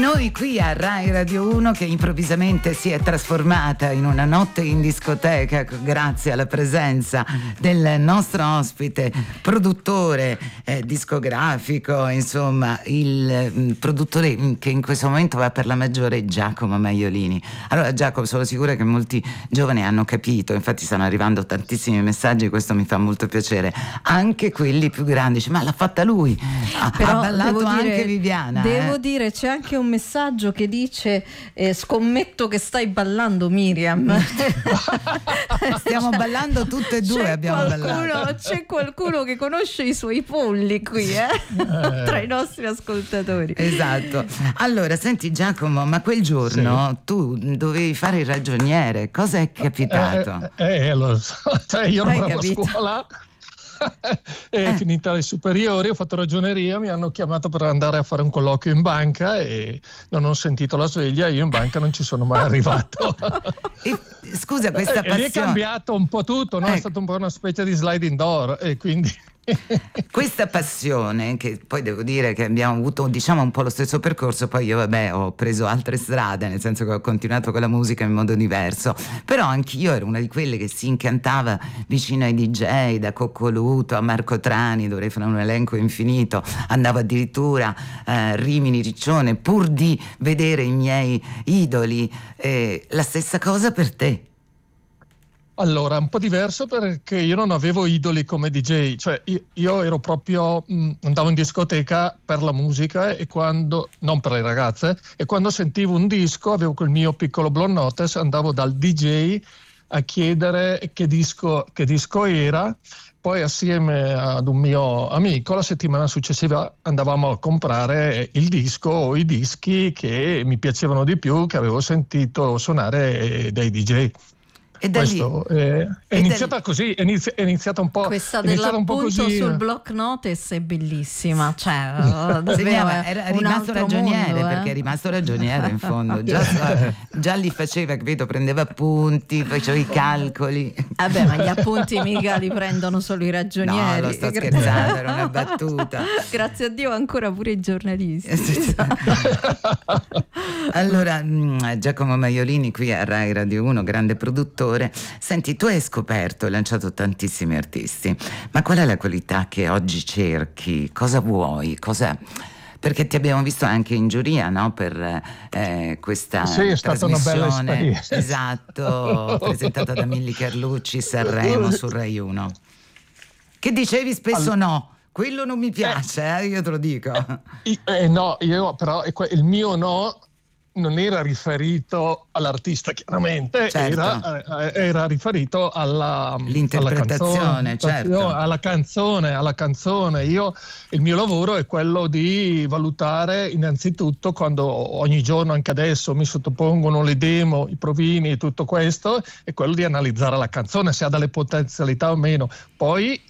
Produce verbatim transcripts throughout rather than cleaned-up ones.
Noi qui a Rai Radio uno, che improvvisamente si è trasformata in una notte in discoteca grazie alla presenza del nostro ospite, produttore eh, discografico, insomma il eh, produttore che in questo momento va per la maggiore, Giacomo Maiolini. Allora Giacomo, sono sicura che molti giovani hanno capito, infatti stanno arrivando tantissimi messaggi, questo mi fa molto piacere, anche quelli più grandi, dice, ma l'ha fatta lui, ha, Però ha ballato devo anche dire, Viviana. Devo eh. dire, c'è anche un messaggio che dice eh, scommetto che stai ballando, Miriam. Stiamo ballando tutte e due, c'è abbiamo qualcuno, ballato. C'è qualcuno che conosce i suoi polli qui, eh? Eh. Tra i nostri ascoltatori. Esatto. Allora, senti Giacomo, ma quel giorno sì. tu dovevi fare il ragioniere, cosa è capitato? Eh, eh, lo so, cioè io Hai ero a capito? scuola e Eh. finita le superiori ho fatto ragioneria, mi hanno chiamato per andare a fare un colloquio in banca e non ho sentito la sveglia, io in banca non ci sono mai arrivato. E, scusa, questa e lì è passione, cambiato un po' tutto, no? È Ecco. stato un po' una specie di sliding door e quindi questa passione, che poi devo dire che abbiamo avuto diciamo un po' lo stesso percorso, poi io vabbè ho preso altre strade, nel senso che ho continuato con la musica in modo diverso, però anch'io ero una di quelle che si incantava vicino ai D J, da Coccoluto a Marco Trani, dovrei fare un elenco infinito, andavo addirittura a Rimini, Riccione, pur di vedere i miei idoli. Eh, la stessa cosa per te? Allora, un po' diverso perché io non avevo idoli come D J, cioè io, io ero proprio, mh, andavo in discoteca per la musica e quando, non per le ragazze, e quando sentivo un disco, avevo quel mio piccolo Blue Notice, andavo dal D J a chiedere che disco, che disco era, poi assieme ad un mio amico la settimana successiva andavamo a comprare il disco o i dischi che mi piacevano di più, che avevo sentito suonare dai D J. E da Questo lì, è, è e iniziata da così, è, inizi- è iniziata un po', Questa è iniziata un po' dell'appunto così. sul block notice è bellissima, cioè davvero segnava, è era un rimasto altro ragioniere, mondo, eh? perché è rimasto ragioniere in fondo, già, già li faceva, capito, prendeva appunti, faceva i calcoli. Vabbè, ma gli appunti mica li prendono solo i ragionieri. No, lo sto Gra- scherzando, era una battuta. Grazie a Dio ancora pure i giornalisti. Allora, mh, Giacomo Maiolini qui a Rai Radio uno, grande produttore. Senti, tu hai scoperto e lanciato tantissimi artisti, ma qual è la qualità che oggi cerchi? Cosa vuoi? Cosa... Perché ti abbiamo visto anche in giuria, no? Per eh, questa Sì, è stata una bella trasmissione, esperienza. esatto, presentata da Milly Carlucci, Sanremo su Rai uno. Che dicevi spesso All- no, quello non mi piace, eh, io te lo dico. I- eh, no, io però eh, que- il mio no non era riferito all'artista, chiaramente, Certo. era, eh, era riferito alla L'interpretazione, alla canzone, certo. alla canzone, alla canzone. Io, il mio lavoro è quello di valutare innanzitutto, quando ogni giorno, anche adesso, mi sottopongono le demo, i provini e tutto questo, è quello di analizzare la canzone, se ha delle potenzialità o meno. Poi,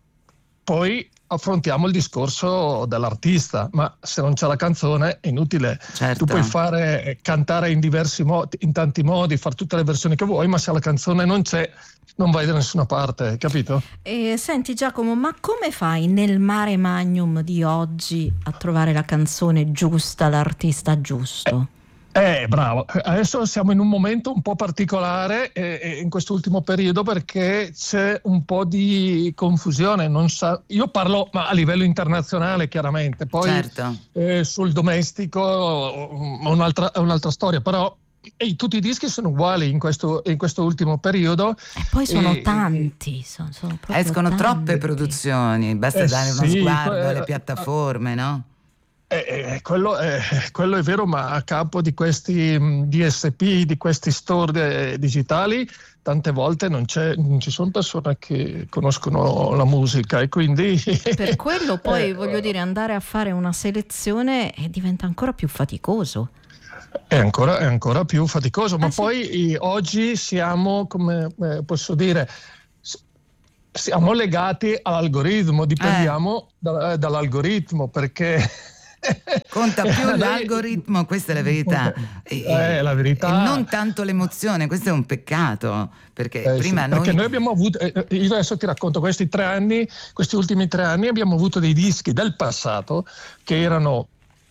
poi affrontiamo il discorso dell'artista, ma se non c'è la canzone è inutile. Certo. Tu puoi fare cantare in diversi modi, in tanti modi, fare tutte le versioni che vuoi, ma se la canzone non c'è non vai da nessuna parte, capito? E senti Giacomo, ma come fai nel mare magnum di oggi a trovare la canzone giusta, l'artista giusto? Eh, bravo. Adesso siamo in un momento un po' particolare eh, in quest'ultimo periodo perché c'è un po' di confusione. Non sa... Io parlo ma a livello internazionale, chiaramente, poi Certo. eh, sul domestico è un'altra, è un'altra storia, però eh, tutti i dischi sono uguali in questo, in questo ultimo periodo. E poi sono E- tanti, sono, sono proprio Escono tanti. troppe produzioni, basta Eh dare uno sì, sguardo que- alle piattaforme, no? Eh, eh, quello, è, quello è vero, ma a capo di questi mh, D S P, di questi store eh, digitali, tante volte non, c'è, non ci sono persone che conoscono la musica e quindi... Per quello poi eh, voglio dire, andare a fare una selezione eh, diventa ancora più faticoso. È ancora, è ancora più faticoso, ma Ah, sì? poi eh, oggi siamo, come eh, posso dire, s- siamo legati all'algoritmo, dipendiamo da- dall'algoritmo perché... Conta più Lei- l'algoritmo, questa è la verità. E, Eh, la verità. e non tanto l'emozione, questo è un peccato, perché Eh, prima sì, noi... perché noi abbiamo avuto, eh, io adesso ti racconto, questi tre anni, questi ultimi tre anni abbiamo avuto dei dischi del passato che erano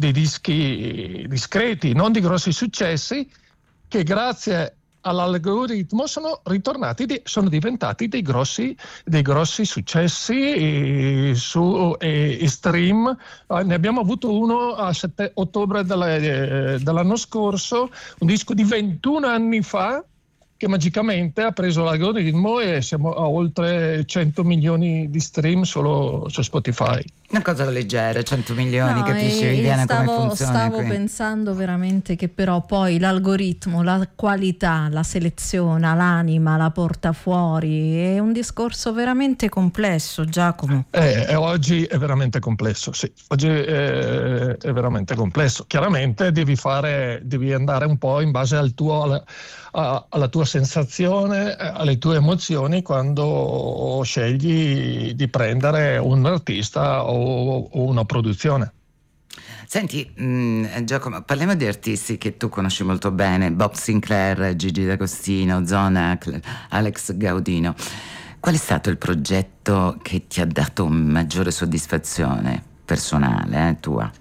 dei dischi discreti, non di grossi successi, che grazie all'algoritmo sono ritornati, di, sono diventati dei grossi, dei grossi successi su e, e stream. Eh, ne abbiamo avuto uno a sette ottobre della, eh, dell'anno scorso, un disco di ventuno anni fa, che magicamente ha preso l'algoritmo e siamo a oltre cento milioni di stream solo su Spotify. Una cosa leggera, cento milioni, No, capisci e- Viviana e stavo, come funziona stavo qui? pensando veramente che però poi l'algoritmo, la qualità, la seleziona, l'anima, la porta fuori, è un discorso veramente complesso, Giacomo. Eh, e oggi è veramente complesso, sì, oggi è, è veramente complesso. Chiaramente devi fare, devi andare un po' in base al tuo, alla, a- alla tua sensazione, eh, alle tue emozioni quando scegli di prendere un artista o, o una produzione. Senti, mh, Giacomo, parliamo di artisti che tu conosci molto bene: Bob Sinclair, Gigi D'Agostino, Zona, Alex Gaudino. Qual è stato il progetto che ti ha dato maggiore soddisfazione personale, eh, tua?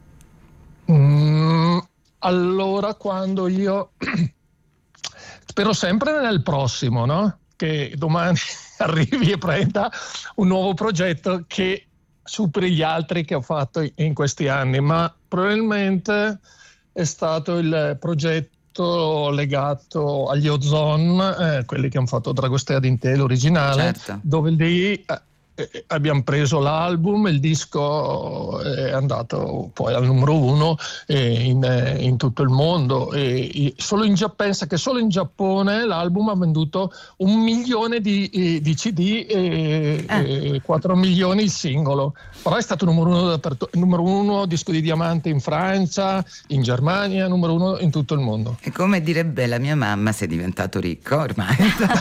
Mm, allora, quando io spero sempre nel prossimo, no? Che domani arrivi e prenda un nuovo progetto che superi gli altri che ho fatto in questi anni, ma probabilmente è stato il progetto legato agli Ozone, eh, quelli che hanno fatto Dragostea Dintè, l'originale, Certo. dove lì eh, eh, abbiamo preso l'album, il disco è andato poi al numero uno eh, in, eh, in tutto il mondo. E, e solo in Giappone, pensa che solo in Giappone l'album ha venduto un milione di, eh, di C D e, Eh. e quattro milioni il singolo. Però è stato numero uno, dappertutto- numero uno disco di diamante in Francia, in Germania, numero uno in tutto il mondo. E come direbbe la mia mamma, sei diventato ricco ormai.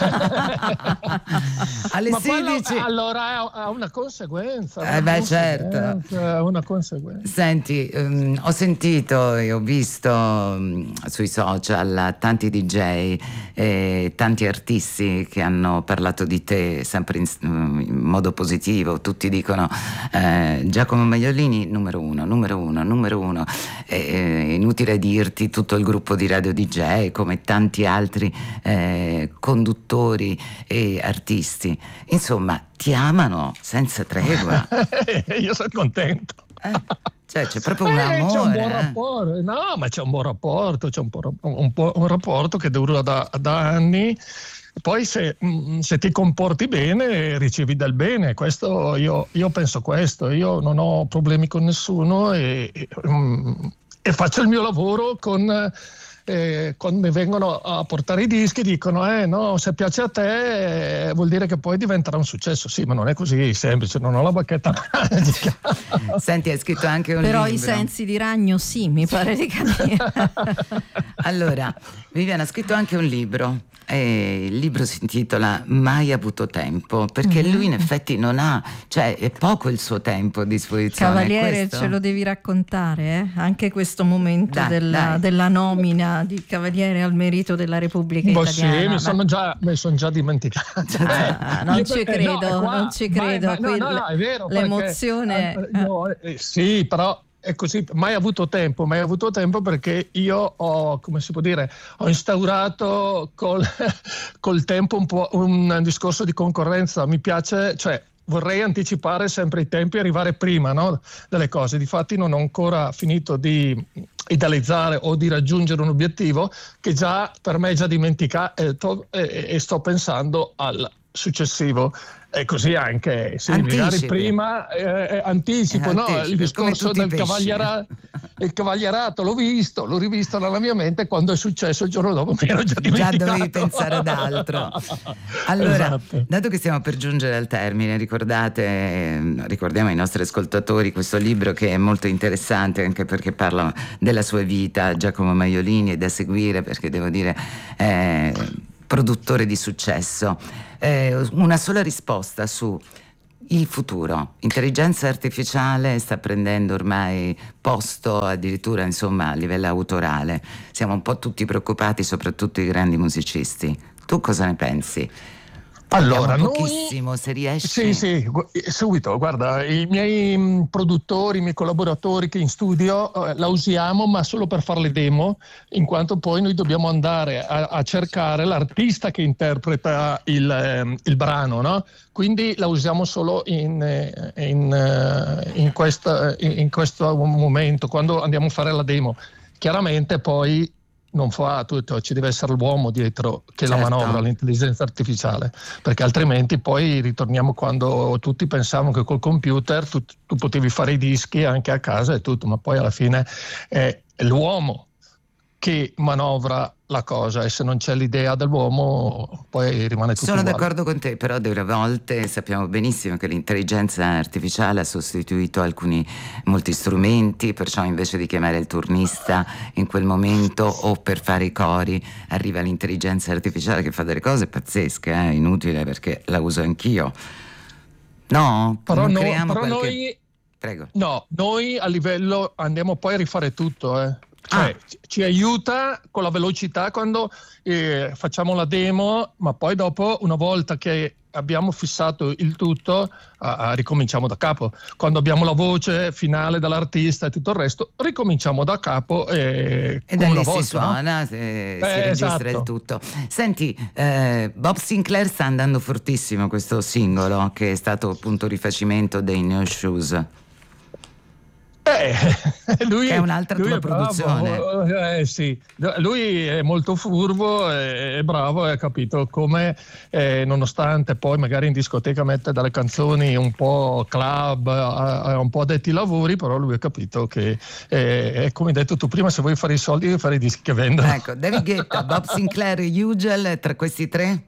Alle Ma quello, sedici. allora ha- ha una conseguenza. Eh una beh, certo. conseguenza, ha una conseguenza. Senti, ehm, ho sentito e ho visto mm, sui social tanti D J e tanti artisti che hanno parlato di te sempre in, mm, in modo positivo. Tutti dicono eh, Giacomo Maiolini numero uno, numero uno, numero uno. È inutile dirti tutto il gruppo di Radio D J, come tanti altri eh, conduttori e artisti. Insomma, ti amano senza tregua. Io sono contento. Eh, cioè c'è proprio un Eh, amore. c'è un buon eh. rapporto, no, ma c'è un buon rapporto, c'è un, po', un, po', un rapporto che dura da, da anni. Poi se, mm, se ti comporti bene ricevi del bene, questo io, io penso questo, io non ho problemi con nessuno e, e, mm, e faccio il mio lavoro con... Eh, quando mi vengono a portare i dischi dicono eh no, se piace a te eh, vuol dire che poi diventerà un successo. Sì, ma non è così semplice, non ho la bacchetta magica. Senti, hai scritto anche un Però libro. i sensi di ragno sì, mi pare di capire. Allora, Viviana ha scritto anche un libro. E il libro si intitola Mai avuto tempo, perché Mhm. lui in effetti non ha, cioè è poco il suo tempo a disposizione. Cavaliere, questo? ce lo devi raccontare, eh? Anche questo momento Dai, della, dai. della nomina di Cavaliere al merito della Repubblica Boh, Italiana. sì, mi Dai. sono già, mi son già dimenticato. Ah, non Io- ci eh, credo, è qua- non ci ma- credo. ma- no, qui no, no, è vero, l'emozione. perché, eh, no, eh, sì, però è così, mai avuto tempo, mai avuto tempo perché io ho, come si può dire, ho instaurato col, col tempo un po' un discorso di concorrenza. Mi piace, cioè vorrei anticipare sempre i tempi e arrivare prima, no, delle cose. Difatti non ho ancora finito di idealizzare o di raggiungere un obiettivo che già per me è già dimenticato e, e sto pensando al successivo. E così anche sì, magari Anticipi. prima eh, eh, anticipo, Eh, no? anticipi, Il discorso come tutti i del pesci. cavaliera- il cavalierato l'ho visto, l'ho rivisto nella mia mente, quando è successo il giorno dopo mi ero già Già dimenticato. dovevi pensare ad altro. Allora, Esatto. dato che stiamo per giungere al termine, ricordate, eh, ricordiamo ai nostri ascoltatori questo libro che è molto interessante anche perché parla della sua vita, Giacomo Maiolini, è da seguire perché devo dire eh, produttore di successo. Eh, una sola risposta su il futuro. Intelligenza artificiale sta prendendo ormai posto addirittura, insomma, a livello autorale. Siamo un po' tutti preoccupati, soprattutto i grandi musicisti. Tu cosa ne pensi? Allora, noi, pochissimo, se riesci. Sì, sì, gu- subito, guarda, i miei mh, produttori, i miei collaboratori che in studio eh, la usiamo, ma solo per fare le demo, in quanto poi noi dobbiamo andare a, a cercare l'artista che interpreta il, ehm, il brano, no? Quindi la usiamo solo in, eh, in, eh, in, questa, in, in questo momento, quando andiamo a fare la demo. Chiaramente poi non fa tutto, ci deve essere l'uomo dietro che Certo. la manovra, l'intelligenza artificiale, perché altrimenti poi ritorniamo quando tutti pensavano che col computer tu, tu potevi fare i dischi anche a casa e tutto, ma poi alla fine è l'uomo che manovra la cosa, e se non c'è l'idea dell'uomo poi rimane tutto Sono uguale. d'accordo con te, però delle volte sappiamo benissimo che l'intelligenza artificiale ha sostituito alcuni molti strumenti, perciò invece di chiamare il turnista in quel momento o per fare i cori arriva l'intelligenza artificiale che fa delle cose pazzesche, eh? Inutile, perché la uso anch'io. No? Però, non no, creiamo però qualche... noi Prego. no, noi a livello andiamo poi a rifare tutto, eh. Cioè, Ah. ci- ci aiuta con la velocità quando eh, facciamo la demo, ma poi dopo, una volta che abbiamo fissato il tutto, ah, ah, ricominciamo da capo. Quando abbiamo la voce finale dall'artista e tutto il resto, ricominciamo da capo e, E come da una lì volta, si no? suona, si, si Eh, registra esatto. il tutto. Senti, eh, Bob Sinclair sta andando fortissimo, questo singolo che è stato appunto rifacimento dei New Shoes. Eh, lui, Che è un'altra lui tua è bravo, produzione. eh, sì. Lui è molto furbo, è, è bravo e ha capito come, eh, nonostante poi magari in discoteca mette delle canzoni un po' club, ha, ha un po' addetti ai lavori, però lui ha capito che, eh, come hai detto tu prima, se vuoi fare i soldi devi fare i dischi che vendono. Ecco, David Guetta, Bob Sinclair, Ugel, tra questi tre?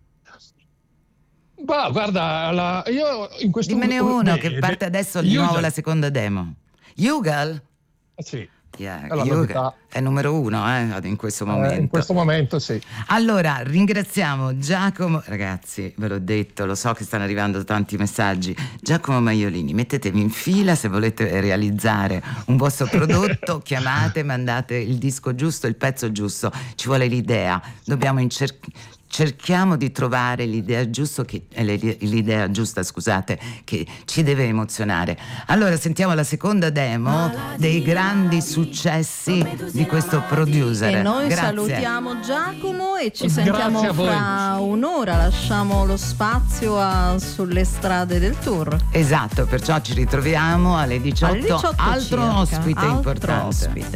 Bah, guarda, la, io in questo Dimmene uno beh, che parte beh, adesso di nuovo Ugel. la seconda demo. Ugel? Sì, Yeah, è la Ugel novità. è numero uno eh, in questo Eh, momento. in questo momento sì. Allora, ringraziamo Giacomo, ragazzi, ve l'ho detto, lo so che stanno arrivando tanti messaggi. Giacomo Maiolini, mettetevi in fila se volete realizzare un vostro prodotto, chiamate, mandate il disco giusto, il pezzo giusto, ci vuole l'idea, dobbiamo incercare. Cerchiamo di trovare l'idea giusta che, eh, l'idea giusta, scusate, che ci deve emozionare. Allora sentiamo la seconda demo dei grandi successi di questo producer. E noi Grazie. salutiamo Giacomo e ci Grazie sentiamo a voi. fra un'ora. Lasciamo lo spazio a, sulle strade del tour. Esatto, perciò ci ritroviamo alle diciotto. Alle diciotto altro circa, ospite altro importante. ospite.